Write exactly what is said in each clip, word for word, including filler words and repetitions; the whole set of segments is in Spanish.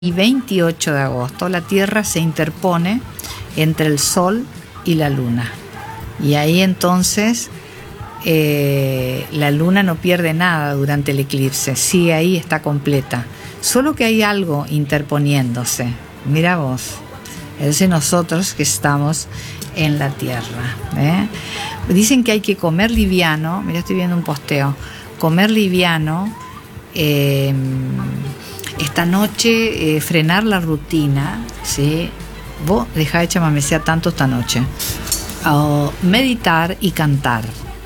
y veintiocho de agosto la Tierra se interpone entre el Sol y la Luna. Y ahí entonces eh, la Luna no pierde nada durante el eclipse, sí, ahí está completa. Solo que hay algo interponiéndose. Mira vos, es de nosotros que estamos en la Tierra. ¿eh? Dicen que hay que comer liviano, mira, estoy viendo un posteo, comer liviano, eh, esta noche eh, frenar la rutina, ¿sí? Vos dejá de chamamecear tanto esta noche. O meditar y cantar.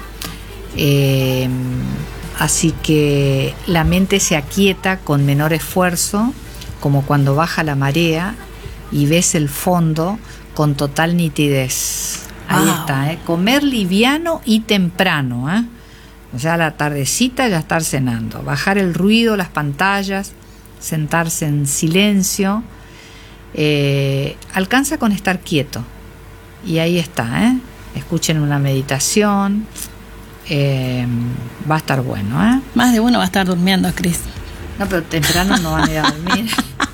Eh, así que la mente se aquieta con menor esfuerzo, como cuando baja la marea y ves el fondo con total nitidez. Ahí wow. está, ¿eh? Comer liviano y temprano, ¿eh? Ya a la tardecita ya estar cenando. Bajar el ruido, las pantallas, sentarse en silencio. Eh, alcanza con estar quieto. Y ahí está, ¿eh? Escuchen una meditación. Eh, va a estar bueno, ¿eh? Más de uno va a estar durmiendo, Cris. No, pero temprano no van a ir a dormir.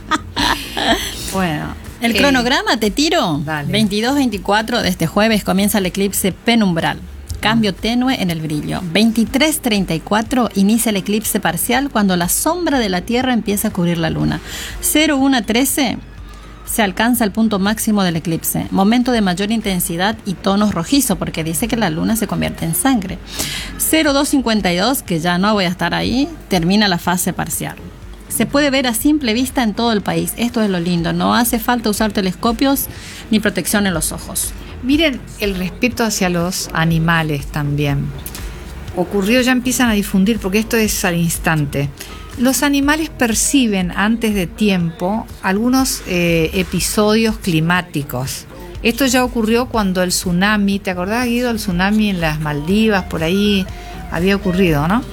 Bueno. El eh, cronograma te tiro. Dale. veintidós veinticuatro de este jueves comienza el eclipse penumbral. Cambio tenue en el brillo. veintitrés treinta y cuatro inicia el eclipse parcial cuando la sombra de la Tierra empieza a cubrir la Luna. cero uno trece se alcanza el punto máximo del eclipse. Momento de mayor intensidad y tonos rojizos, porque dice que la Luna se convierte en sangre. cero dos cincuenta y dos, que ya no voy a estar ahí, termina la fase parcial. Se puede ver a simple vista en todo el país. Esto es lo lindo. No hace falta usar telescopios ni protección en los ojos. Miren el respeto hacia los animales también. Ocurrió, ya empiezan a difundir, porque esto es al instante. Los animales perciben antes de tiempo algunos eh, episodios climáticos. Esto ya ocurrió cuando el tsunami, ¿te acordás, Guido? El tsunami en las Maldivas, por ahí había ocurrido, ¿no?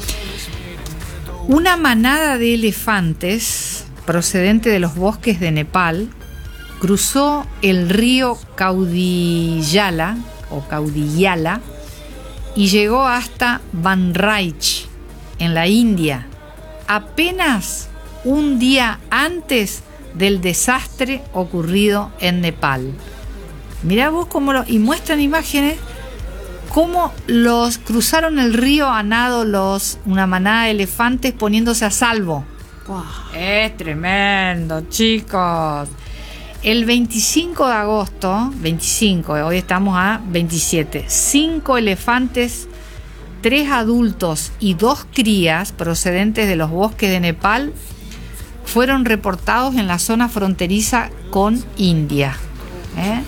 Una manada de elefantes procedente de los bosques de Nepal cruzó el río Caudillala o Caudillala y llegó hasta Banraich, en la India, apenas un día antes del desastre ocurrido en Nepal. Mirá vos cómo lo... y muestran imágenes cómo los cruzaron el río a nado los, una manada de elefantes poniéndose a salvo. Wow. Es tremendo, chicos. El veinticinco de agosto, veinticinco, hoy estamos a veintisiete, cinco elefantes, tres adultos y dos crías procedentes de los bosques de Nepal fueron reportados en la zona fronteriza con India. ¿Eh?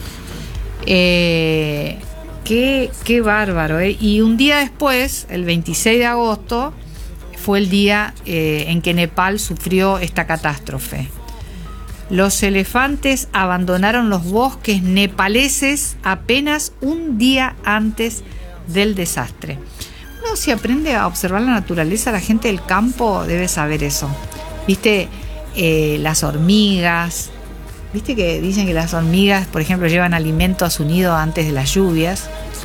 Eh, qué, qué bárbaro. ¿eh? Y un día después, el veintiséis de agosto, fue el día eh, en que Nepal sufrió esta catástrofe. Los elefantes abandonaron los bosques nepaleses apenas un día antes del desastre. Uno, si aprende a observar la naturaleza, la gente del campo debe saber eso. Viste, eh, las hormigas, viste que dicen que las hormigas, por ejemplo, llevan alimento a su nido antes de las lluvias.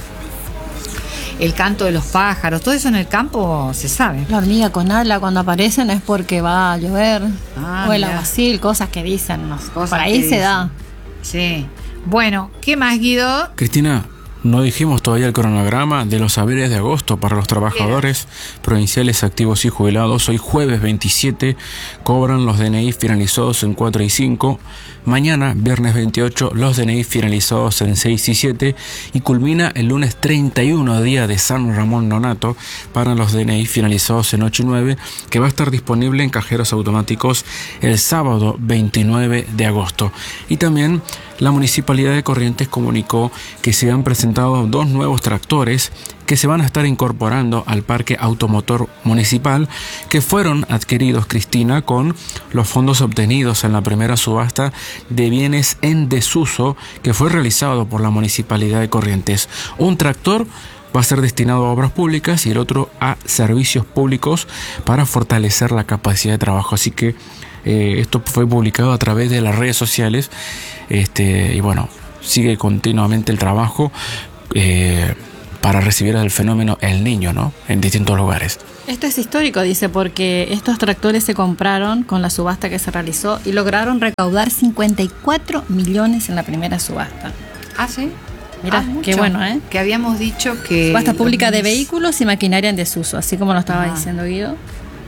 El canto de los pájaros, todo eso en el campo se sabe. La hormiga con ala cuando aparecen es porque va a llover. Ah, o el mirá. aguacil, cosas que dicen. No sé. Cosas Por ahí que se dicen. da. Sí. Bueno, ¿qué más, Guido? Cristina, no dijimos todavía el cronograma de los saberes de agosto para los trabajadores Bien. provinciales activos y jubilados. Hoy jueves veintisiete cobran los D N I finalizados en cuatro y cinco. Mañana, viernes veintiocho, los D N I finalizados en seis y siete. Y culmina el lunes treinta y uno, día de San Ramón Nonato, para los D N I finalizados en ocho y nueve, que va a estar disponible en cajeros automáticos el sábado veintinueve de agosto. Y también la Municipalidad de Corrientes comunicó que se han presentado dos nuevos tractores que se van a estar incorporando al parque automotor municipal, que fueron adquiridos, Cristina, con los fondos obtenidos en la primera subasta de bienes en desuso que fue realizado por la Municipalidad de Corrientes. Un tractor va a ser destinado a obras públicas y el otro a servicios públicos para fortalecer la capacidad de trabajo. Así que eh, esto fue publicado a través de las redes sociales, este, y bueno, sigue continuamente el trabajo. Eh, para recibir el fenómeno El Niño, ¿no? En distintos lugares. Esto es histórico, dice, porque estos tractores se compraron con la subasta que se realizó y lograron recaudar cincuenta y cuatro millones en la primera subasta. Ah, ¿sí? Mirá, ah, qué bueno, ¿eh? Que habíamos dicho que... Subasta pública de mis... vehículos y maquinaria en desuso, así como lo estaba ah. diciendo Guido.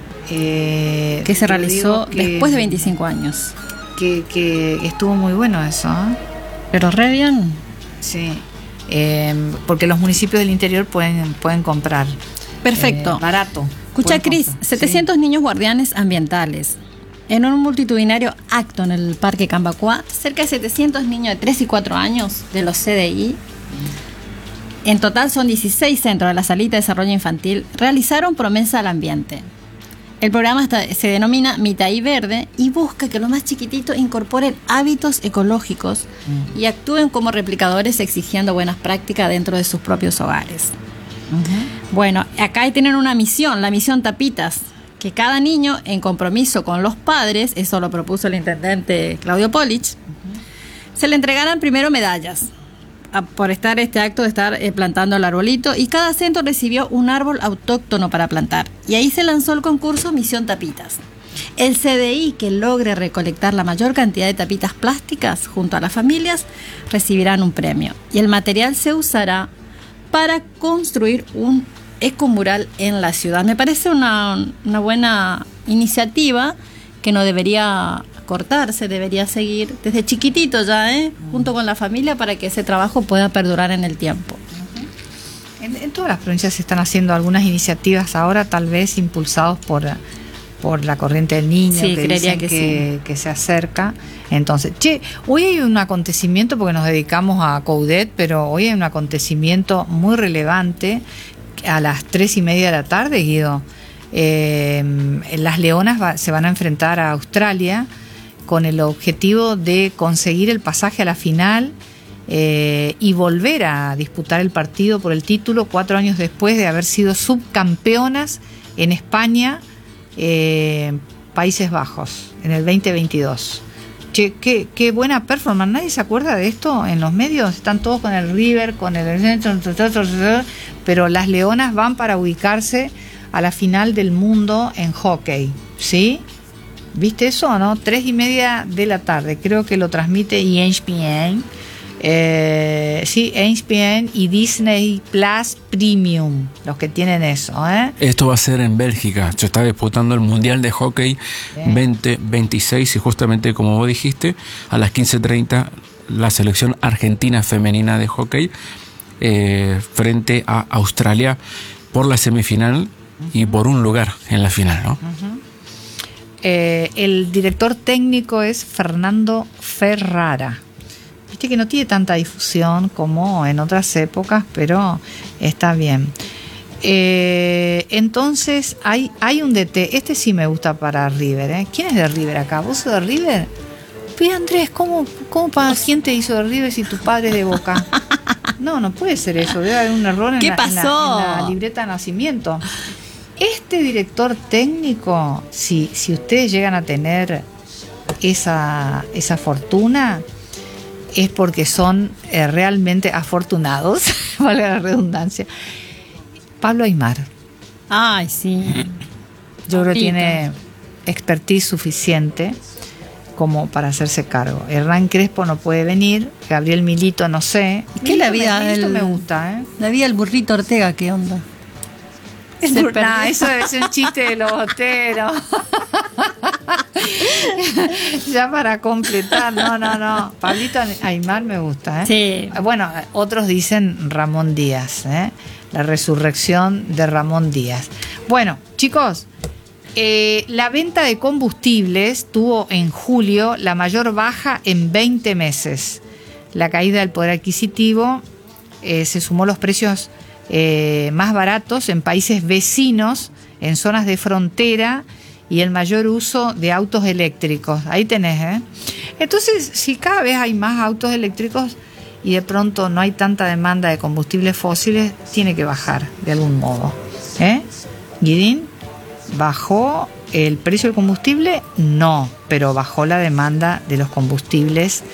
Eh, que se realizó que, después de veinticinco años. Que, que estuvo muy bueno eso, ¿eh? Pero re bien. Sí, eh, porque los municipios del interior pueden, pueden comprar. Perfecto. Eh, barato. Escucha, Cris, setecientos sí. niños guardianes ambientales. En un multitudinario acto en el Parque Cambacuá, cerca de setecientos niños de tres y cuatro años de los C D I, en total son dieciséis centros de la Salita de Desarrollo Infantil, realizaron promesa al ambiente. El programa está, se denomina Mitaí Verde y busca que los más chiquititos incorporen hábitos ecológicos mm. y actúen como replicadores exigiendo buenas prácticas dentro de sus propios hogares. Uh-huh. Bueno, acá tienen una misión, la misión Tapitas, que cada niño en compromiso con los padres, eso lo propuso el intendente Claudio Polich, uh-huh. se le entregarán primero medallas a, por estar este acto de estar eh, plantando el arbolito, y cada centro recibió un árbol autóctono para plantar, y ahí se lanzó el concurso Misión Tapitas. El C D I que logre recolectar la mayor cantidad de tapitas plásticas junto a las familias recibirán un premio, y el material se usará para construir un ecomural en la ciudad. Me parece una, una buena iniciativa que no debería cortarse, debería seguir desde chiquitito ya, ¿eh? junto con la familia, para que ese trabajo pueda perdurar en el tiempo. En, en todas las provincias se están haciendo algunas iniciativas ahora, tal vez impulsados por, por la corriente del niño, sí, que creería dicen que, que, sí. que se acerca. Entonces, che, hoy hay un acontecimiento, porque nos dedicamos a Coudet, pero hoy hay un acontecimiento muy relevante a las tres y media de la tarde, Guido. Eh, las Leonas va, se van a enfrentar a Australia con el objetivo de conseguir el pasaje a la final eh, y volver a disputar el partido por el título cuatro años después de haber sido subcampeonas en España, eh, Países Bajos, en el veinte veintidós. Che, qué, qué buena performance. Nadie se acuerda de esto en los medios. Están todos con el River, con el... pero las Leonas van para ubicarse a la final del mundo en hockey, ¿sí? ¿Viste eso o no? Tres y media de la tarde. Creo que lo transmite E S P N. Eh, sí, E S P N y Disney Plus Premium, los que tienen eso, ¿eh? Esto va a ser en Bélgica. Se está disputando el Mundial de Hockey Bien. veinte veintiséis, y justamente como vos dijiste, a las quince treinta la selección argentina femenina de hockey eh, frente a Australia por la semifinal uh-huh. y por un lugar en la final, ¿no? Uh-huh. Eh, el director técnico es Fernando Ferrara. Viste que no tiene tanta difusión como en otras épocas, pero está bien. Eh, entonces hay, hay un D T, este sí me gusta para River, ¿eh? ¿Quién es de River acá? ¿Vos sos de River? Pues Andrés, ¿cómo, cómo para quién te hizo de River si tu padre es de Boca? No, no puede ser eso, debe haber un error en, ¿Qué la, pasó? en, la, en la libreta de nacimiento. Este director técnico, si, si ustedes llegan a tener esa, esa fortuna, es porque son eh, realmente afortunados, vale la redundancia. Pablo Aimar. Ay, sí. Yo creo que tiene expertise suficiente como para hacerse cargo. Hernán Crespo no puede venir, Gabriel Milito no sé. ¿Qué es la vida me, del, me gusta, ¿eh? La vida del burrito Ortega, ¿qué onda? Nah, eso debe ser un chiste de los boteros. Ya para completar, no, no, no. Pablito Aimar me gusta, ¿eh? Sí. Bueno, otros dicen Ramón Díaz, ¿eh? La resurrección de Ramón Díaz. Bueno, chicos, eh, la venta de combustibles tuvo en julio la mayor baja en veinte meses. La caída del poder adquisitivo eh, se sumó los precios Eh, más baratos en países vecinos, en zonas de frontera, y el mayor uso de autos eléctricos. Ahí tenés, ¿eh? Entonces, si cada vez hay más autos eléctricos y de pronto no hay tanta demanda de combustibles fósiles, tiene que bajar de algún modo, ¿eh? Guidín, ¿bajó el precio del combustible? No, pero bajó la demanda de los combustibles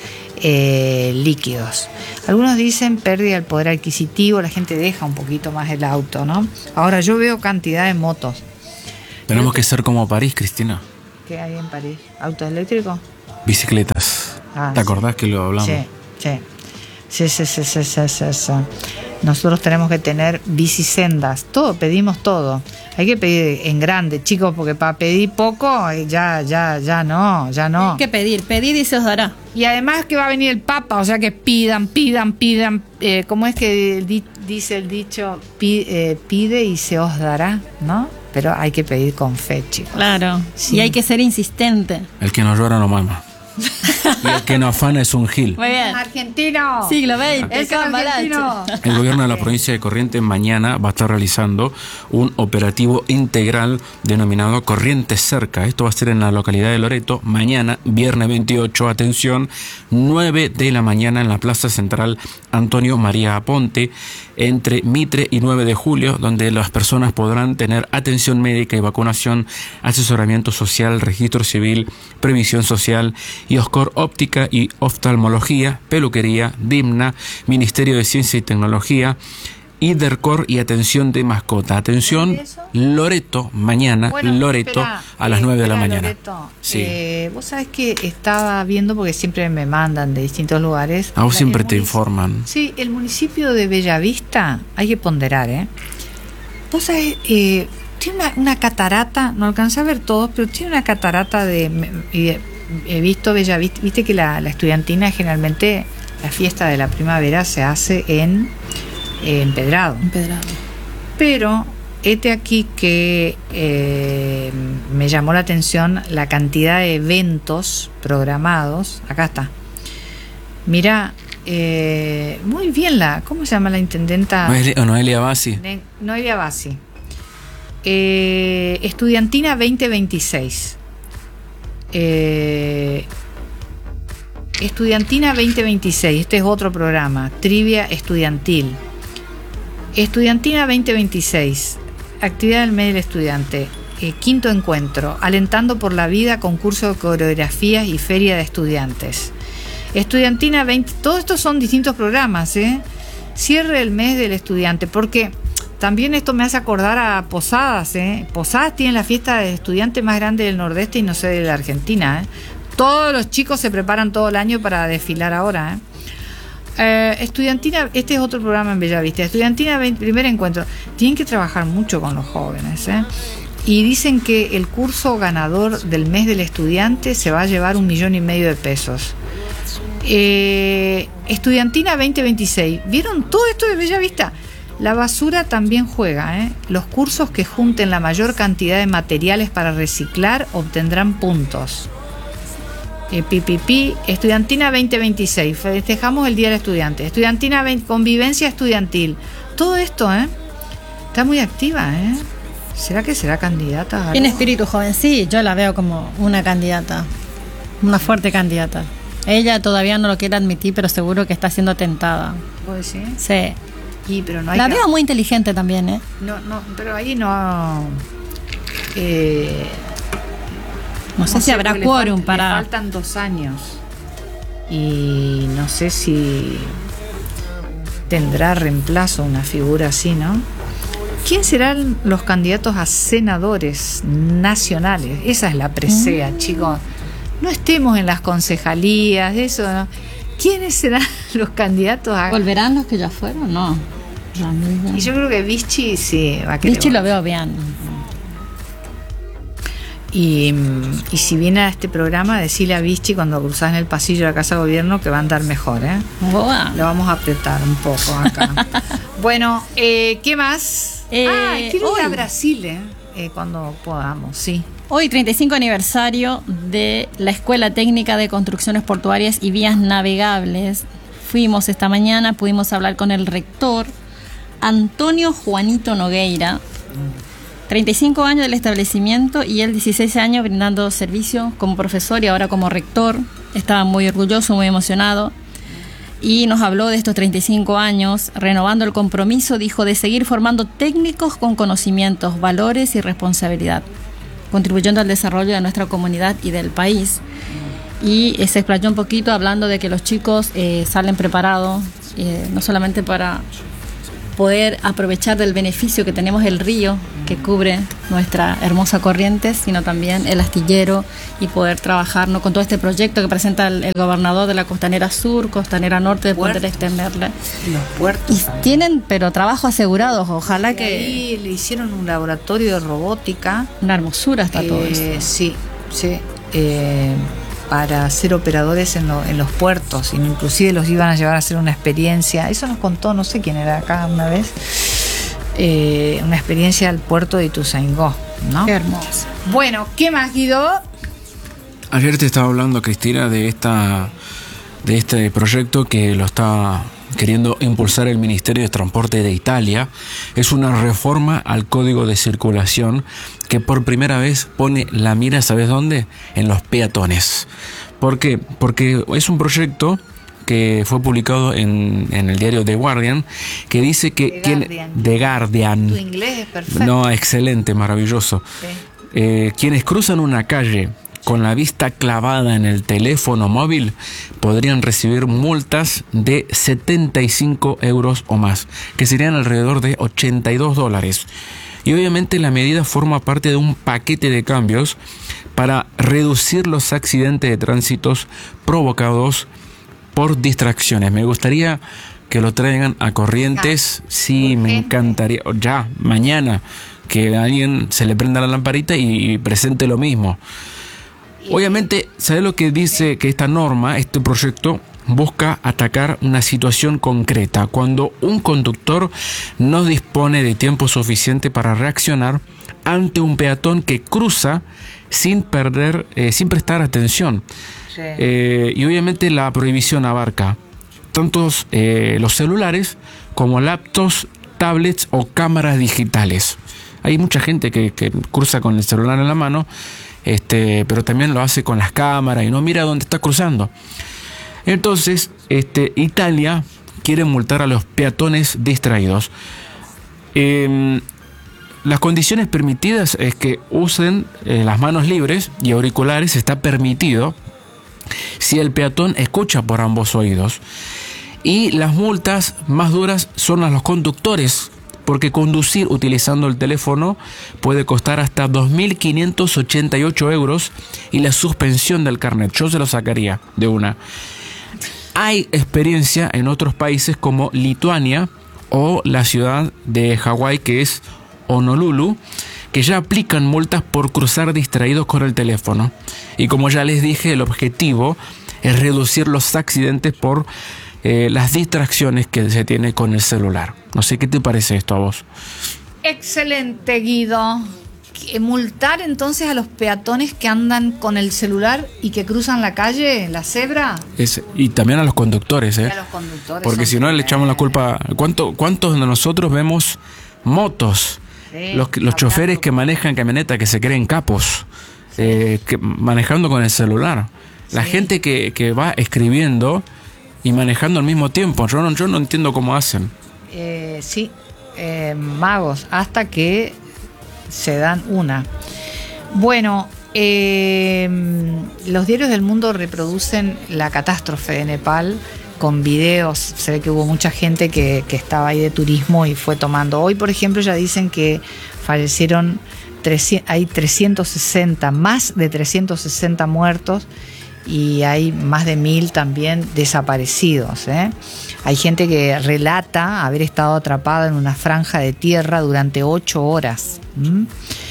eh, líquidos. Algunos dicen pérdida del poder adquisitivo, la gente deja un poquito más el auto, ¿no? Ahora yo veo cantidad de motos. Tenemos que ser como París, Cristina. ¿Qué hay en París? ¿Autos eléctricos? Bicicletas. Ah, ¿Te sí. acordás que lo hablamos? Sí, sí. Sí, sí, sí, sí, sí, sí, sí. Nosotros tenemos que tener bicisendas. Todo, pedimos todo. Hay que pedir en grande, chicos, porque para pedir poco, eh, ya, ya, ya no, ya no. Hay que pedir, pedid y se os dará. Y además que va a venir el Papa, o sea que pidan, pidan, pidan. Eh, ¿Cómo es que di- dice el dicho? Pi- eh, pide y se os dará, ¿no? Pero hay que pedir con fe, chicos. Claro. Sí. Y hay que ser insistente. El que no llora no mama. Y el que no afana es un gil. Muy bien. Argentino. Siglo veinte. Es argentino. El gobierno de la provincia de Corrientes mañana va a estar realizando un operativo integral denominado Corrientes Cerca. Esto va a ser en la localidad de Loreto. Mañana, viernes veintiocho, atención, nueve de la mañana en la Plaza Central Antonio María Aponte, entre Mitre y nueve de julio, donde las personas podrán tener atención médica y vacunación, asesoramiento social, registro civil, previsión social, y Oscor Óptica y Oftalmología, Peluquería, Dimna, Ministerio de Ciencia y Tecnología, Idercor y Atención de Mascota. Atención, Loreto, mañana, Bueno, Loreto, espera, a las eh, nueve de la espera, mañana. Loreto. Sí. Eh, vos sabés que estaba viendo, porque siempre me mandan de distintos lugares. A vos La- siempre el te munici- informan. Sí, el municipio de Bellavista, hay que ponderar, ¿eh? Vos sabés, eh, tiene una, una catarata, no alcancé a ver todos, pero tiene una catarata de... me- y de- he visto Bellavista, viste que la, la estudiantina generalmente, la fiesta de la primavera se hace en eh, Empedrado. Empedrado. Pero este aquí que eh, me llamó la atención la cantidad de eventos programados. Acá está. Mira, eh, muy bien la, ¿cómo se llama la intendenta? Noelia, Noelia Bassi. Ne- Noelia Bassi. Eh, Estudiantina veinte veintiséis. Eh, Estudiantina veinte veintiséis. Este es otro programa. Trivia estudiantil. Estudiantina veinte veintiséis, actividad del mes del estudiante, eh, quinto encuentro, alentando por la vida, concurso de coreografías y feria de estudiantes. Estudiantina veinte, todos estos son distintos programas, ¿eh? Cierre el mes del estudiante, porque también esto me hace acordar a Posadas, ¿eh? Posadas tiene la fiesta de estudiante más grande del Nordeste y no sé de la Argentina, ¿eh? Todos los chicos se preparan todo el año para desfilar ahora, ¿eh? Eh, Estudiantina, este es otro programa en Bellavista. Estudiantina veinte, primer encuentro. Tienen que trabajar mucho con los jóvenes, ¿eh? Y dicen que el curso ganador del mes del estudiante se va a llevar un millón y medio de pesos. Eh, Estudiantina veinte veintiséis. ¿Vieron todo esto de Bellavista? La basura también juega, ¿eh? Los cursos que junten la mayor cantidad de materiales para reciclar obtendrán puntos. Eh, pi, pi, pi. Estudiantina veinte veintiséis, festejamos el Día del Estudiante. Estudiantina veinte, convivencia estudiantil. Todo esto, ¿eh? Está muy activa, ¿eh? ¿Será que será candidata? Tiene espíritu joven, sí, yo la veo como una candidata, una fuerte candidata. Ella todavía no lo quiere admitir, pero seguro que está siendo tentada. ¿Vos decís? Sí. Y, pero no hay La que- veo muy inteligente también, ¿eh? No, no, pero ahí no... Eh, No sé si habrá porque le quórum falta- para... le faltan dos años. Y no sé si tendrá reemplazo una figura así, ¿no? ¿Quién serán los candidatos a senadores nacionales? Esa es la presea, Mm. chicos. No estemos en las concejalías, eso, ¿no? ¿Quiénes serán los candidatos a...? ¿Volverán los que ya fueron? No. Y yo creo que Vichy sí va a querer. Vichy lo veo bien. Y, y si viene a este programa, decirle a Vichy cuando cruzás en el pasillo de la Casa de Gobierno que va a andar mejor, ¿eh? Boa. Lo vamos a apretar un poco acá. Bueno, eh, ¿qué más? Eh, ah, quiero ir a hoy. Brasil, ¿eh? Eh, cuando podamos, sí. Hoy, treinta y cinco aniversario de la Escuela Técnica de Construcciones Portuarias y Vías Navegables. Fuimos esta mañana, pudimos hablar con el rector, Antonio Juanito Nogueira. treinta y cinco años del establecimiento y él dieciséis años brindando servicio como profesor y ahora como rector. Estaba muy orgulloso, muy emocionado. Y nos habló de estos treinta y cinco años, renovando el compromiso, dijo, de seguir formando técnicos con conocimientos, valores y responsabilidad, contribuyendo al desarrollo de nuestra comunidad y del país. y eh, se explayó un poquito hablando de que los chicos eh, salen preparados, eh, no solamente para poder aprovechar del beneficio que tenemos el río que cubre nuestra hermosa Corrientes, sino también el astillero y poder trabajar, ¿no?, con todo este proyecto que presenta el, el gobernador de la Costanera Sur, Costanera Norte, de poder extenderle. Los puertos. Y tienen, pero trabajo asegurados, ojalá y que... ahí le hicieron un laboratorio de robótica. Una hermosura está eh, todo eso. Sí, sí. Eh, para ser operadores en, lo, en los puertos, inclusive los iban a llevar a hacer una experiencia, eso nos contó, no sé quién era acá una vez, eh, una experiencia al puerto de Ituzaingó, ¿no? Qué hermoso. Bueno, ¿qué más, Guido? Ayer te estaba hablando, Cristina, de esta de este proyecto que lo está queriendo impulsar el Ministerio de Transporte de Italia. Es una reforma al Código de Circulación que por primera vez pone la mira, ¿sabes dónde? En los peatones. ¿Por qué? Porque es un proyecto que fue publicado en, en el diario The Guardian, que dice que... The quien, Guardian. The Guardian. Tu inglés es perfecto. No, excelente, maravilloso. Sí. Eh, quienes cruzan una calle con la vista clavada en el teléfono móvil podrían recibir multas de setenta y cinco euros o más, que serían alrededor de ochenta y dos dólares. Y obviamente la medida forma parte de un paquete de cambios para reducir los accidentes de tránsito provocados por distracciones. Me gustaría que lo traigan a Corrientes. Ah, sí, me urgente. encantaría. Ya, mañana, que a alguien se le prenda la lamparita y, y presente lo mismo. Obviamente, ¿sabes lo que dice que esta norma, este proyecto, busca atacar una situación concreta? Cuando un conductor no dispone de tiempo suficiente para reaccionar ante un peatón que cruza sin perder, eh, sin prestar atención. Sí. Eh, y obviamente la prohibición abarca tanto eh, los celulares como laptops, tablets o cámaras digitales. Hay mucha gente que, que cruza con el celular en la mano, este, pero también lo hace con las cámaras y no mira dónde está cruzando. Entonces, este, Italia quiere multar a los peatones distraídos. Eh, las condiciones permitidas es que usen eh, las manos libres y auriculares. Está permitido si el peatón escucha por ambos oídos. Y las multas más duras son a los conductores, porque conducir utilizando el teléfono puede costar hasta dos mil quinientos ochenta y ocho euros y la suspensión del carnet. Yo se lo sacaría de una. Hay experiencia en otros países como Lituania o la ciudad de Hawái, que es Honolulu, que ya aplican multas por cruzar distraídos con el teléfono. Y como ya les dije, el objetivo es reducir los accidentes por eh, las distracciones que se tiene con el celular. No sé, ¿qué te parece esto a vos? Excelente, Guido. Que multar entonces a los peatones que andan con el celular y que cruzan la calle, la cebra. Es, y también a los conductores, ¿eh? Y a los conductores. Porque si no le echamos la culpa. ¿Cuánto, ¿Cuántos de nosotros vemos motos? Sí, los los choferes que manejan camionetas que se creen capos, eh, que, manejando con el celular. La Sí. gente que, que va escribiendo y manejando al mismo tiempo. Yo no, yo no entiendo cómo hacen. Eh, sí, eh, magos, hasta que se dan una. Bueno, eh, los diarios del mundo reproducen la catástrofe de Nepal con videos. Se ve que hubo mucha gente que, que estaba ahí de turismo y fue tomando. Hoy, por ejemplo, ya dicen que fallecieron trescientos, hay trescientos sesenta, más de trescientos sesenta muertos, y hay más de mil también desaparecidos, ¿eh? Hay gente que relata haber estado atrapada en una franja de tierra durante ocho horas. ¿Mm?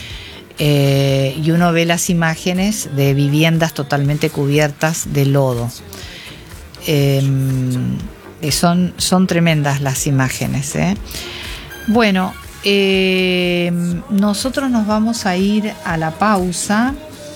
Eh, y uno ve las imágenes de viviendas totalmente cubiertas de lodo. Eh, son, son tremendas las imágenes, ¿eh? Bueno, eh, nosotros nos vamos a ir a la pausa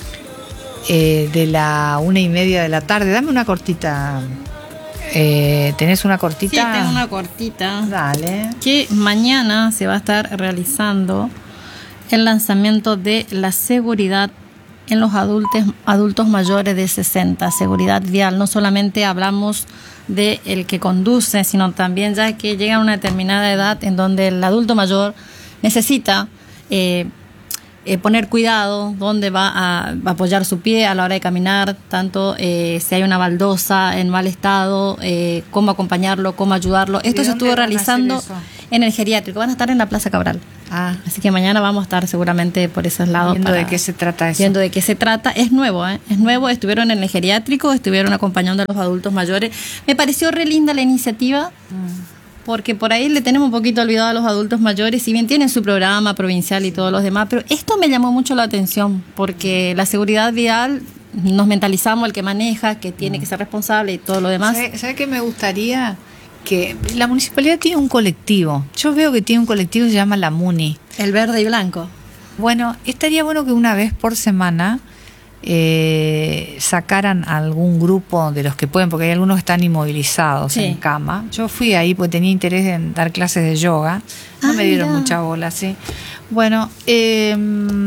eh, de la una y media de la tarde. Dame una cortita. Eh, ¿Tenés una cortita? Sí, tengo una cortita. Dale. Que mañana se va a estar realizando el lanzamiento de la seguridad en los adultos, adultos mayores de sesenta, seguridad vial. No solamente hablamos de el que conduce, sino también ya que llega a una determinada edad en donde el adulto mayor necesita eh, eh, poner cuidado dónde va a, a apoyar su pie a la hora de caminar, tanto eh, si hay una baldosa en mal estado, eh, cómo acompañarlo, cómo ayudarlo. Esto se estuvo realizando en el geriátrico, van a estar en la Plaza Cabral. Ah. Así que mañana vamos a estar seguramente por esos lados. Viendo para, de qué se trata eso. Viendo de qué se trata. Es nuevo, ¿eh? Es nuevo. Estuvieron en el geriátrico, estuvieron acompañando a los adultos mayores. Me pareció re linda la iniciativa, mm. porque por ahí le tenemos un poquito olvidado a los adultos mayores, si bien tienen su programa provincial y todos los demás, pero esto me llamó mucho la atención, porque la seguridad vial, nos mentalizamos el que maneja, que tiene mm. que ser responsable y todo lo demás. ¿Sabe, ¿sabe qué me gustaría? Que la municipalidad tiene un colectivo. Yo veo que tiene un colectivo que se llama La Muni. El verde y blanco. Bueno, estaría bueno que una vez por semana eh, sacaran algún grupo de los que pueden, porque hay algunos que están inmovilizados sí. en cama. Yo fui ahí porque tenía interés en dar clases de yoga. No ah, me dieron mira. mucha bola, sí. Bueno, eh,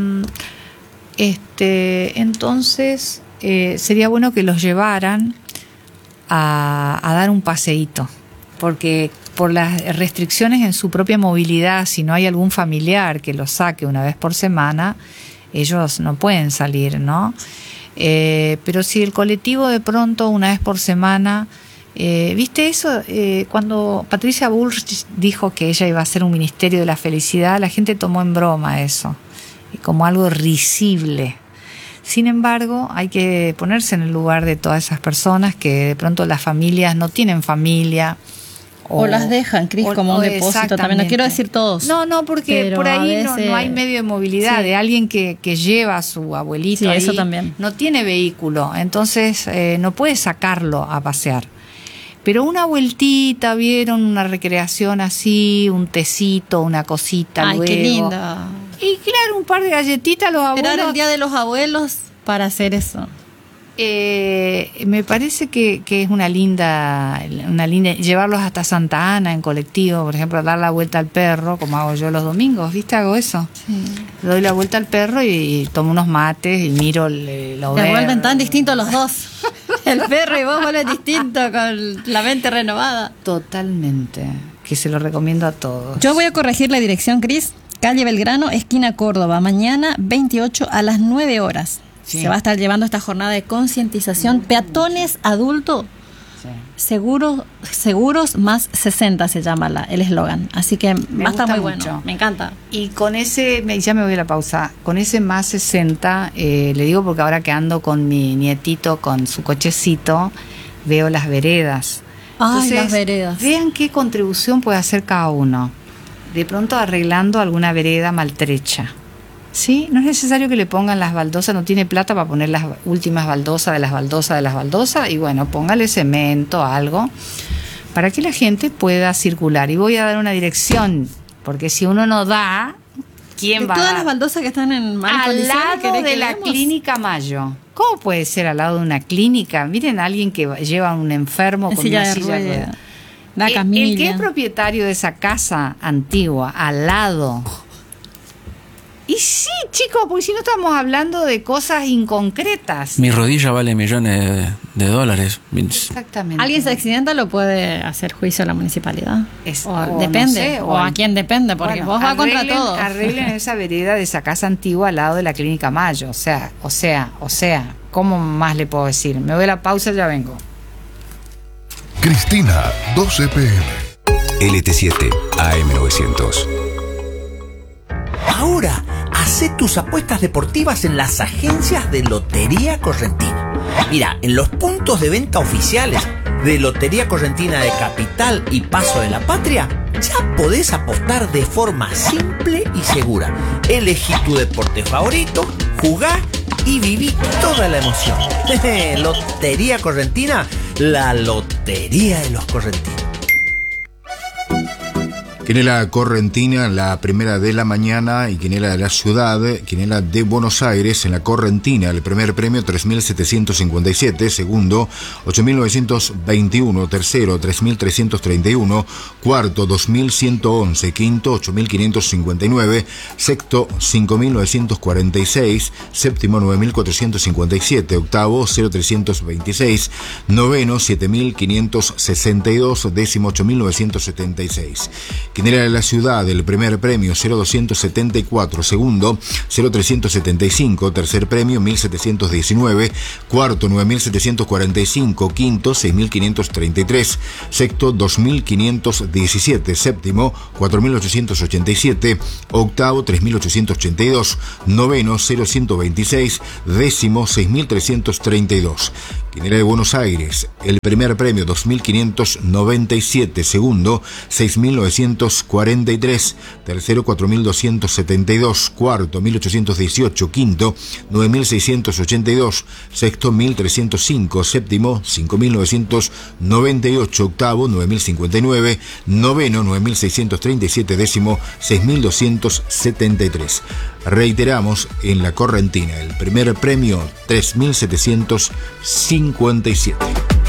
este, entonces eh, sería bueno que los llevaran a, a dar un paseíto. Porque por las restricciones en su propia movilidad, si no hay algún familiar que los saque una vez por semana, ellos no pueden salir, ¿no? Eh, pero si el colectivo de pronto una vez por semana, eh, ¿viste eso? Eh, cuando Patricia Bullrich dijo que ella iba a hacer un ministerio de la felicidad, la gente tomó en broma eso, como algo risible. Sin embargo, hay que ponerse en el lugar de todas esas personas que de pronto las familias no tienen familia. O, o las dejan, Cris, como un depósito también. No quiero decir todos. No, no, porque por ahí veces... no, no hay medio de movilidad. Sí. De alguien que, que lleva a su abuelito. Sí, ahí, eso también. No tiene vehículo, entonces eh, no puede sacarlo a pasear. Pero una vueltita, vieron, una recreación así, un tecito, una cosita. Ay, luego. Qué linda. Y claro, un par de galletitas, los abuelos. Esperar el día de los abuelos para hacer eso. Eh, me parece que, que es una linda, una linda, llevarlos hasta Santa Ana en colectivo, por ejemplo, dar la vuelta al perro, como hago yo los domingos, ¿viste? Hago eso. Sí. Le doy la vuelta al perro y, y tomo unos mates y miro el, lo Te verde. vuelven tan distintos los dos. El perro y vos vuelven distintos con la mente renovada. Totalmente, que se lo recomiendo a todos. Yo voy a corregir la dirección, Cris. Calle Belgrano, esquina Córdoba, mañana veintiocho a las nueve horas. Sí. Se va a estar llevando esta jornada de concientización. Peatones adultos, sí. seguros, seguros más sesenta se llama la, el eslogan. Así que me va a estar muy mucho. Bueno. Me encanta. Y con ese, ya me voy a la pausa, con ese más sesenta, eh, le digo porque ahora que ando con mi nietito, con su cochecito, veo las veredas. Ay, Entonces, las veredas. Vean qué contribución puede hacer cada uno. De pronto arreglando alguna vereda maltrecha. Sí, no es necesario que le pongan las baldosas, no tiene plata para poner las últimas baldosas de las baldosas de las baldosas, y bueno, póngale cemento, algo, para que la gente pueda circular. Y voy a dar una dirección, porque si uno no da, ¿quién de va a dar? Todas las baldosas que están en malas al condiciones, lado de la leemos? Clínica Mayo. ¿Cómo puede ser al lado de una clínica? Miren a alguien que lleva a un enfermo en con silla una de silla de ruedas. La el, camilla. el que es propietario de esa casa antigua, al lado... Y sí, chicos, porque si no estamos hablando de cosas inconcretas. Mi rodilla vale millones de, de dólares. Exactamente. Alguien se accidenta, lo puede hacer juicio a la municipalidad. Es, o, o depende, no sé, o, o a quién depende, porque bueno, vos vas arreglen, contra todo. Arreglen esa vereda de esa casa antigua al lado de la Clínica Mayo. O sea, o sea, o sea, ¿cómo más le puedo decir? Me voy a la pausa, ya vengo. Cristina, doce pe eme. L T siete A M novecientos. Ahora, hacé tus apuestas deportivas en las agencias de Lotería Correntina. Mira, en los puntos de venta oficiales de Lotería Correntina de Capital y Paso de la Patria, ya podés apostar de forma simple y segura. Elegí tu deporte favorito, jugá y viví toda la emoción. Lotería Correntina, la lotería de los correntinos. Quinela Correntina, la primera de la mañana, y quinela de la ciudad, quinela de Buenos Aires en la Correntina. El primer premio tres mil setecientos cincuenta y siete, segundo ocho mil novecientos veintiuno, tercero tres mil trescientos treinta y uno, cuarto dos mil ciento once, quinto ocho mil quinientos cincuenta y nueve, sexto cinco mil novecientos cuarenta y seis, séptimo nueve mil cuatrocientos cincuenta y siete, octavo cero mil trescientos veintiséis, noveno siete mil quinientos sesenta y dos, décimo ocho mil novecientos setenta y seis. Quinela de la Ciudad, el primer premio cero doscientos setenta y cuatro, segundo cero trescientos setenta y cinco, tercer premio mil setecientos diecinueve, cuarto nueve mil setecientos cuarenta y cinco, quinto seis mil quinientos treinta y tres, sexto dos mil quinientos diecisiete, séptimo cuatro mil ochocientos ochenta y siete, octavo tres mil ochocientos ochenta y dos, noveno cero ciento veintiséis, décimo seis mil trescientos treinta y dos. Quinela de Buenos Aires, el primer premio dos mil quinientos noventa y siete, segundo seis mil novecientos cuarenta y tres, tercero cuatro mil doscientos setenta y dos, cuarto mil ochocientos dieciocho, quinto nueve mil seiscientos ochenta y dos, sexto mil trescientos cinco, séptimo cinco mil novecientos noventa y ocho, octavo nueve mil cincuenta y nueve, noveno nueve mil seiscientos treinta y siete, décimo seis mil doscientos setenta y tres. Reiteramos, en la Correntina, el primer premio tres mil setecientos cincuenta y siete.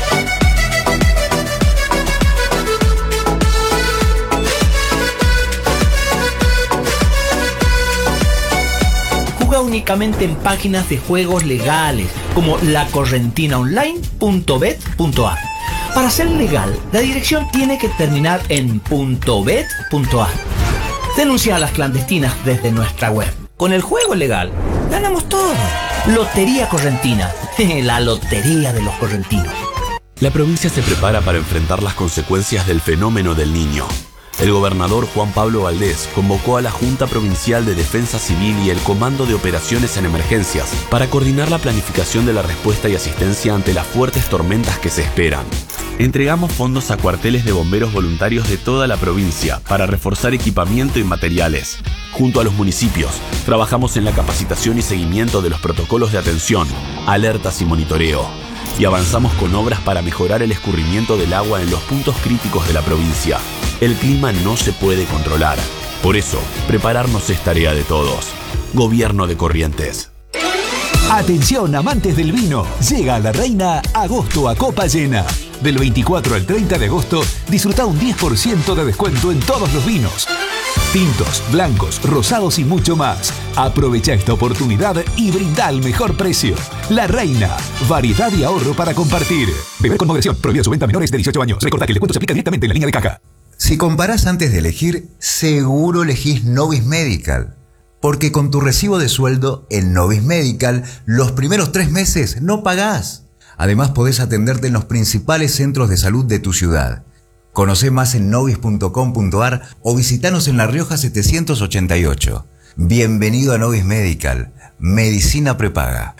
Juega únicamente en páginas de juegos legales como la correntina online punto bet punto a r. Para ser legal, la dirección tiene que terminar en .bet punto a r. Denuncia a las clandestinas desde nuestra web. Con el juego legal, ganamos todo. Lotería Correntina, la lotería de los correntinos. La provincia se prepara para enfrentar las consecuencias del fenómeno del Niño. El gobernador Juan Pablo Valdés convocó a la Junta Provincial de Defensa Civil y el Comando de Operaciones en Emergencias para coordinar la planificación de la respuesta y asistencia ante las fuertes tormentas que se esperan. Entregamos fondos a cuarteles de bomberos voluntarios de toda la provincia para reforzar equipamiento y materiales. Junto a los municipios, trabajamos en la capacitación y seguimiento de los protocolos de atención, alertas y monitoreo. Y avanzamos con obras para mejorar el escurrimiento del agua en los puntos críticos de la provincia. El clima no se puede controlar. Por eso, prepararnos es tarea de todos. Gobierno de Corrientes. Atención, amantes del vino. Llega a La Reina agosto a copa llena. Del veinticuatro al treinta de agosto, disfruta un diez por ciento de descuento en todos los vinos. Tintos, blancos, rosados y mucho más. Aprovecha esta oportunidad y brinda el mejor precio. La Reina. Variedad y ahorro para compartir. Beber con moderación. Prohibida su venta a menores de dieciocho años. Recordá que el descuento se aplica directamente en la línea de caja. Si comparás antes de elegir, seguro elegís Novis Medical. Porque con tu recibo de sueldo en Novis Medical, los primeros tres meses no pagás. Además, podés atenderte en los principales centros de salud de tu ciudad. Conocé más en novis punto com punto a r o visitanos en La Rioja setecientos ochenta y ocho. Bienvenido a Novis Medical, medicina prepaga.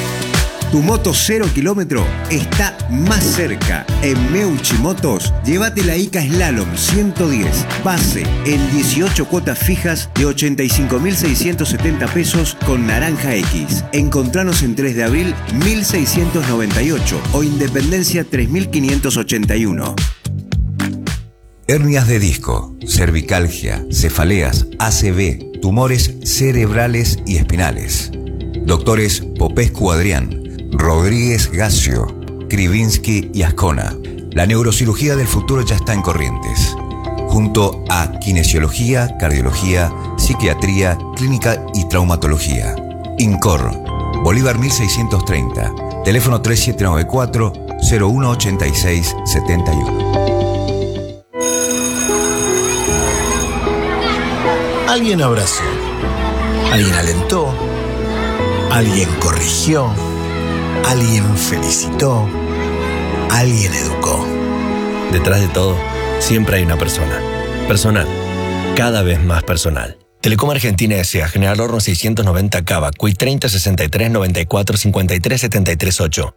Tu moto cero kilómetro está más cerca. En Meucci Motos, llévate la Ica Slalom ciento diez, base en dieciocho cuotas fijas de ochenta y cinco mil seiscientos setenta pesos con naranja X. Encontranos en tres de abril mil seiscientos noventa y ocho o Independencia tres mil quinientos ochenta y uno. Hernias de disco, cervicalgia, cefaleas, A C V, tumores cerebrales y espinales. Doctores Popescu Adrián, Rodríguez Gacio, Krivinsky y Ascona. La neurocirugía del futuro ya está en Corrientes. Junto a kinesiología, cardiología, psiquiatría, clínica y traumatología. INCOR, Bolívar mil seiscientos treinta. Teléfono tres siete nueve cuatro, cero uno ocho seis siete uno. Alguien abrazó, alguien alentó, alguien corrigió, alguien felicitó, alguien educó. Detrás de todo, siempre hay una persona. Personal. Cada vez más personal. Telecom Argentina S A, General Horno seiscientos noventa Cava, Cui treinta sesenta y tres noventa y cuatro cincuenta y tres setenta y tres ocho.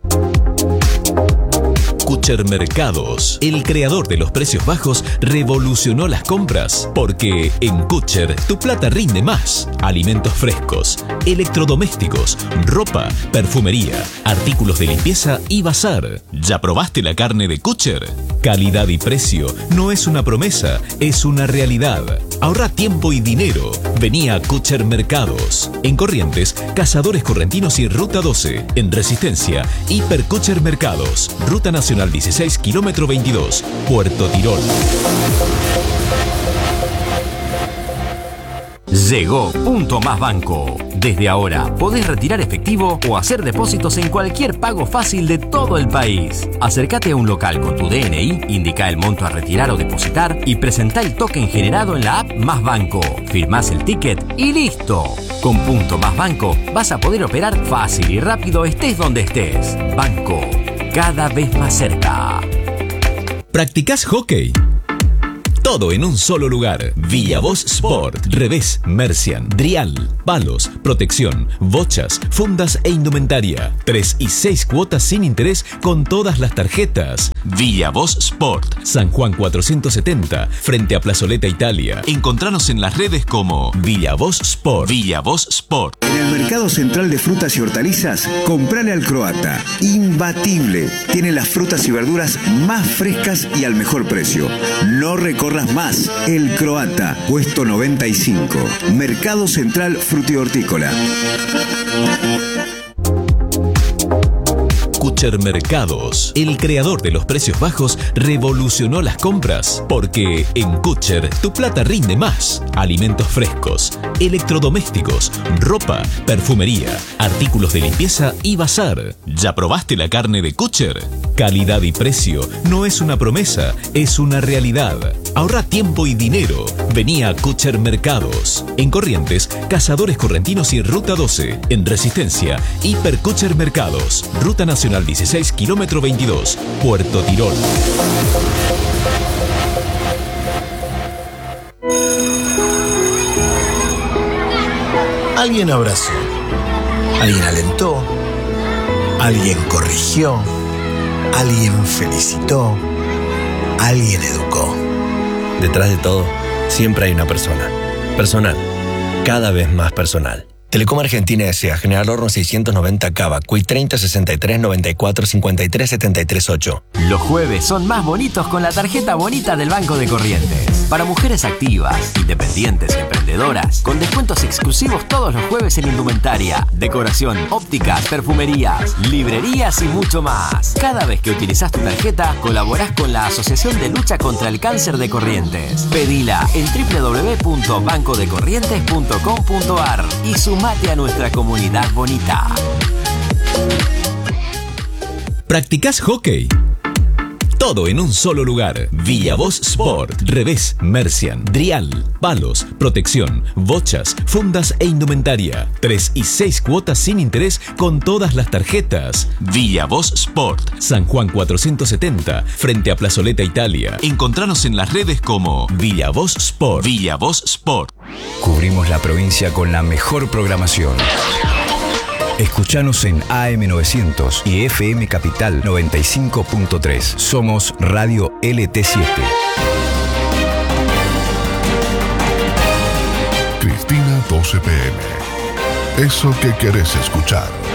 Kutcher Mercados, el creador de los precios bajos, revolucionó las compras, porque en Kutcher tu plata rinde más. Alimentos frescos, electrodomésticos, ropa, perfumería, artículos de limpieza y bazar. ¿Ya probaste la carne de Kutcher? Calidad y precio no es una promesa, es una realidad. Ahorra tiempo y dinero. Vení a Kutcher Mercados. En Corrientes, Cazadores Correntinos y Ruta doce. En Resistencia, Hiper Kutcher Mercados. Ruta Nacional dieciséis, kilómetro veintidós, Puerto Tirol. Llegó Punto Más Banco. Desde ahora podés retirar efectivo o hacer depósitos en cualquier pago fácil de todo el país. Acércate a un local con tu D N I, indica el monto a retirar o depositar y presentá el token generado en la app Más Banco. Firmás el ticket y ¡listo! Con Punto Más Banco vas a poder operar fácil y rápido estés donde estés. Banco, cada vez más cerca. ¿Practicás hockey? Todo en un solo lugar. Villavoz Sport. Revés, Mercian, Drial, palos, protección, bochas, fundas e indumentaria. Tres y seis cuotas sin interés con todas las tarjetas. Villavoz Sport. San Juan cuatrocientos setenta, frente a Plazoleta Italia. Encontranos en las redes como Villavoz Sport. Villavoz Sport. En el Mercado Central de Frutas y Hortalizas, comprale al Croata. Imbatible. Tiene las frutas y verduras más frescas y al mejor precio. No recorras más. El Croata, puesto noventa y cinco. Mercado Central Frutihortícola. Kutcher Mercados, el creador de los precios bajos, revolucionó las compras, porque en Kutcher tu plata rinde más. Alimentos frescos, electrodomésticos, ropa, perfumería, artículos de limpieza y bazar. ¿Ya probaste la carne de Kutcher? Calidad y precio no es una promesa, es una realidad. Ahorra tiempo y dinero. Vení a Kutcher Mercados. En Corrientes, Cazadores Correntinos y Ruta doce. En Resistencia, Hiper Kutcher Mercados. Ruta Nacional dieciséis, kilómetro veintidós, Puerto Tirol. Alguien abrazó, alguien alentó, alguien corrigió, alguien felicitó, alguien educó. Detrás de todo, siempre hay una persona. Personal, cada vez más personal. Telecom Argentina S A, General Horno seiscientos noventa Cava, C U I treinta sesenta y tres noventa y cuatro cincuenta y tres setenta y tres ocho. Los jueves son más bonitos con la tarjeta bonita del Banco de Corrientes. Para mujeres activas, independientes y emprendedoras, con descuentos exclusivos todos los jueves en indumentaria, decoración, ópticas, perfumerías, librerías y mucho más. Cada vez que utilizás tu tarjeta, colaborás con la Asociación de Lucha contra el Cáncer de Corrientes. Pedila en doble u doble u doble u punto banco de corrientes punto com punto a r y sumate a nuestra comunidad bonita. ¿Practicás hockey? Todo en un solo lugar. Villavoz Sport. Revés, Mercian, Drial, palos, protección, bochas, fundas e indumentaria. Tres y seis cuotas sin interés con todas las tarjetas. Villavoz Sport. San Juan cuatrocientos setenta, frente a Plazoleta Italia. Encontranos en las redes como Villavoz Sport. Villavoz Sport. Cubrimos la provincia con la mejor programación. Escuchanos en A M novecientos y F M Capital noventa y cinco punto tres. Somos Radio L T siete. Cristina, doce p m. Eso que querés escuchar.